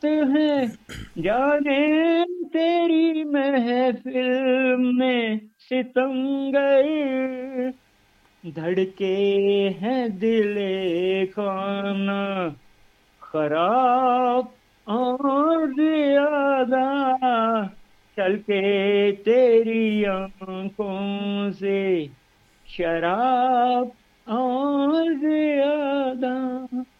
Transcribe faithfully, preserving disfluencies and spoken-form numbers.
रात है, जाने तेरी महफिल में सितमगर धड़के हैं दिले खाना खराब और ज्यादा, चल के तेरी आंखों से शराब और ज्यादा।